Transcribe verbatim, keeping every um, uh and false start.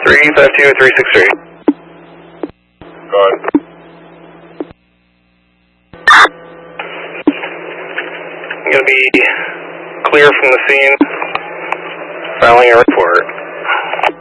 three five two, three six three. Go on. I'm going to be clear from the scene. Filing a report.